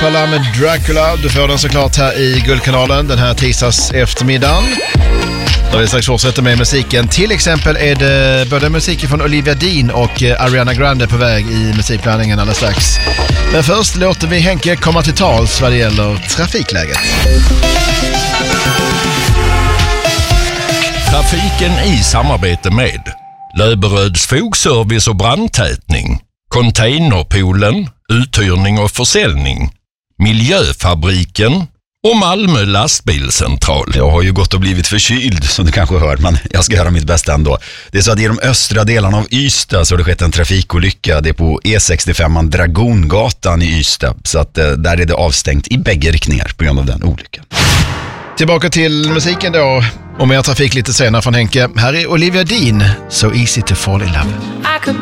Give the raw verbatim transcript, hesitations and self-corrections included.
Kampala med Dracula. Du får den såklart här i Guldkanalen den här tisdags eftermiddagen. Då vi strax fortsätter med musiken. Till exempel är det både musik från Olivia Dean och Ariana Grande på väg i musikblandningen alldeles strax. Men först låter vi Henke komma till tals vad det gäller trafikläget. Trafiken i samarbete med Löberöds fogservice och brandtätning, Containerpoolen, uthyrning och försäljning, Miljöfabriken och Malmö lastbilscentral. Jag har ju gått och blivit förkyld som du kanske hör, men jag ska göra mitt bästa ändå. Det är så att i de östra delarna av Ystad så har det skett en trafikolycka. Det är på E sextiofem Dragongatan i Ystad, så att där är det avstängt i bägge riktningar på grund av den olyckan. Tillbaka till musiken då och mer trafik lite senare från Henke. Här är Olivia Dean, So Easy to Fall in Love. I could